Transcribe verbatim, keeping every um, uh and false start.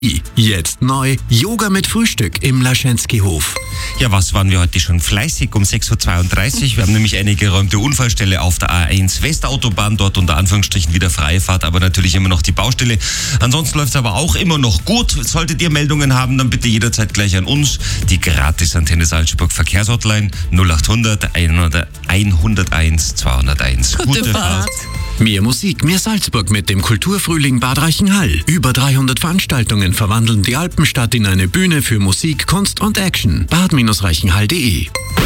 Jetzt neu, Yoga mit Frühstück im Laschenski-Hof. Ja, was waren wir heute schon fleißig um sechs Uhr zweiunddreißig. Wir haben nämlich eine geräumte Unfallstelle auf der A eins Westautobahn, dort unter Anführungsstrichen wieder freie Fahrt, aber natürlich immer noch die Baustelle. Ansonsten läuft es aber auch immer noch gut. Solltet ihr Meldungen haben, dann bitte jederzeit gleich an uns. Die Gratis-Antenne Salzburg Verkehrshotline null acht hundert einhunderteins zweihunderteins. Gute, Gute Fahrt. Mehr Musik, mehr Salzburg mit dem Kulturfrühling Bad Reichenhall. Über dreihundert Veranstaltungen verwandeln die Alpenstadt in eine Bühne für Musik, Kunst und Action. bad Reichenhall punkt de